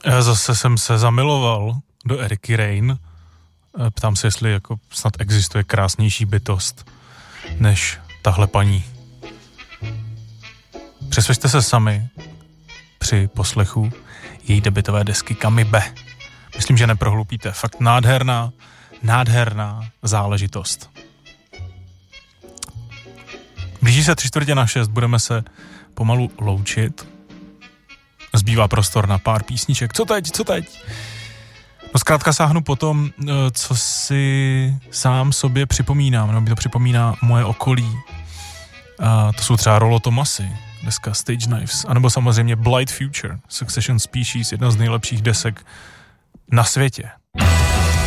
Já zase jsem se zamiloval do Eriky Rain. Ptám se, jestli jako snad existuje krásnější bytost než tahle paní. Přesvědčte se sami při poslechu její debutové desky Kamibe. Myslím, že neprohlupíte. Fakt nádherná záležitost. Blíží se 5:45, budeme se pomalu loučit. Zbývá prostor na pár písniček. Co teď? No zkrátka sáhnu po tom, co si sám sobě připomínám, nebo mi to připomíná moje okolí. A to jsou třeba Rollo Tomasy, deska Stage Knives, anebo samozřejmě Blight Future, Succession Species, jedna z nejlepších desek na světě.